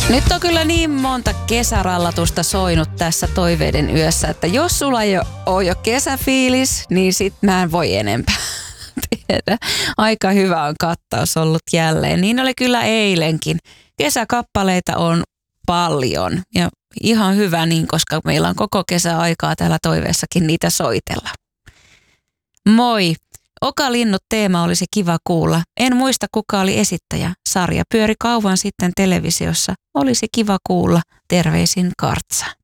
Nyt on kyllä niin monta kesärallatusta soinut tässä toiveiden yössä, että jos sulla ei ole jo kesäfiilis, niin sit mä en voi enempää tiedä. Aika hyvä on kattaus ollut jälleen. Niin oli kyllä eilenkin. Kesäkappaleita on paljon ja ihan hyvä niin, koska meillä on koko kesäaikaa täällä toiveessakin niitä soitella. Moi! Okalinnut teema olisi kiva kuulla. En muista kuka oli esittäjä. Sarja pyöri kauan sitten televisiossa. Olisi kiva kuulla. Terveisin Kartsa.